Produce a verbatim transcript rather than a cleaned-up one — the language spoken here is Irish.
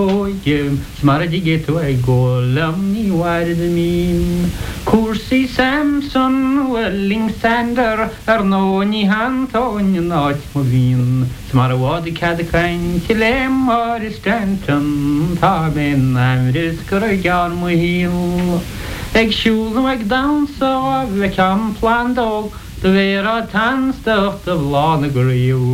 Oigim, smaradi to a golam ni warid min. Kursi Samson, welling sander, er no ni hand on your night movin. Smarawadi cadakain, tilem or stanton, tabin, I'm riskur muhil. Eg shul meg down so we can plan dog, the vera tan stuff the lawn grill.